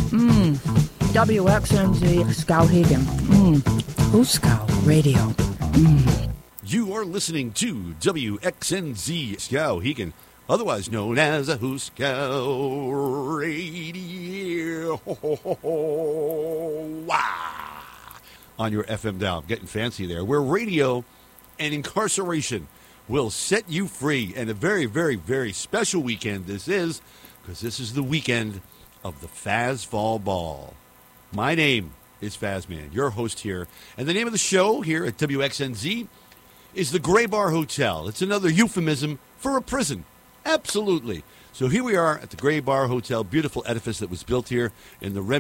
WXNZ Skowhegan. Who's Skow Radio? You are listening to WXNZ Skowhegan, otherwise known as a Huskow Radio. Wow. On your FM dial. Getting fancy there. Where radio and incarceration will set you free. And a very, very, very special weekend this is, because this is the weekend of the Faz Fall Ball. My name is Fazman, your host here. And the name of the show here at WXNZ is the Gray Bar Hotel. It's another euphemism for a prison. Absolutely. So here we are at the Gray Bar Hotel, beautiful edifice that was built here in the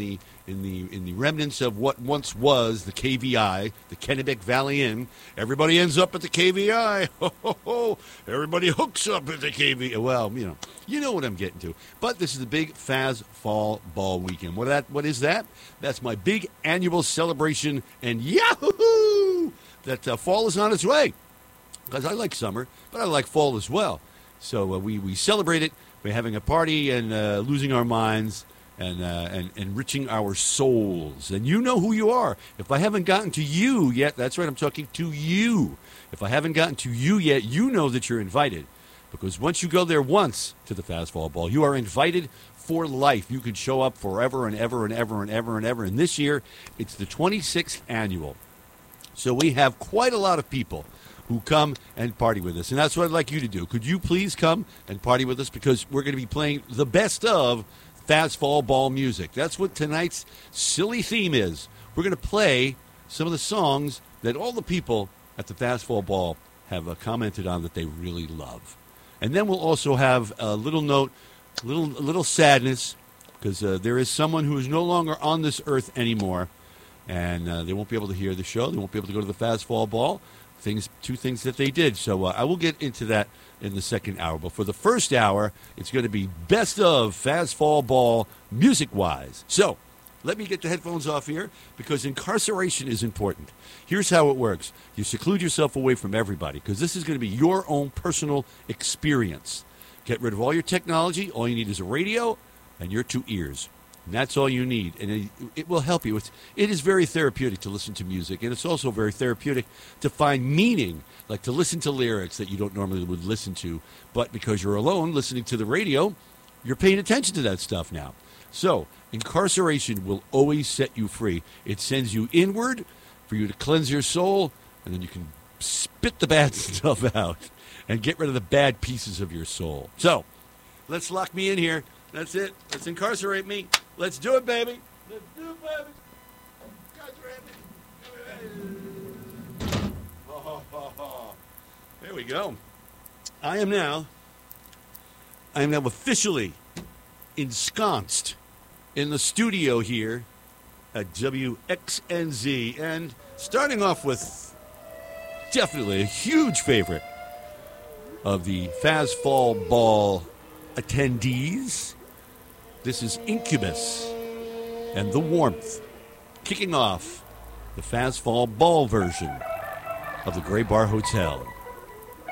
remnants of what once was the KVI, the Kennebec Valley Inn. Everybody ends up at the KVI. Ho, ho, ho. Everybody hooks up at the KVI. Well, you know what I'm getting to. But this is the big Faz Fall Ball weekend. What is that? That's my big annual celebration, and yahoo! That fall is on its way. Because I like summer, but I like fall as well. So we celebrate it by having a party and losing our minds and enriching our souls. And you know who you are. If I haven't gotten to you yet, that's right, I'm talking to you. If I haven't gotten to you yet, you know that you're invited. Because once you go there once to the Faz Fall Ball, you are invited for life. You can show up forever and ever and ever and ever and ever. And this year, it's the 26th annual. So we have quite a lot of people who come and party with us. And that's what I'd like you to do. Could you please come and party with us? Because we're going to be playing the best of Faz Fall Ball music. That's what tonight's silly theme is. We're going to play some of the songs that all the people at the Faz Fall Ball have commented on that they really love. And then we'll also have a little note, a little sadness, because there is someone who is no longer on this earth anymore. And they won't be able to hear the show. They won't be able to go to the Faz Fall Ball. Two things that they did. So I will get into that in the second hour. But for the first hour, it's going to be best of Faz Fall Ball music-wise. So let me get the headphones off here, because incarceration is important. Here's how it works. You seclude yourself away from everybody, because this is going to be your own personal experience. Get rid of all your technology. All you need is a radio and your two ears. And that's all you need, and it will help you. It is very therapeutic to listen to music, and it's also very therapeutic to find meaning, like to listen to lyrics that you don't normally would listen to. But because you're alone listening to the radio, you're paying attention to that stuff now. So incarceration will always set you free. It sends you inward for you to cleanse your soul, and then you can spit the bad stuff out and get rid of the bad pieces of your soul. So let's lock me in here. That's it. Let's incarcerate me. Let's do it, baby. Let's do it, baby. Incarcerate me. There we go. I am now officially ensconced in the studio here at WXNZ. And starting off with definitely a huge favorite of the Faz Fall Ball attendees. This is Incubus and The Warmth, kicking off the Faz Fall Ball version of the Gray Bar Hotel.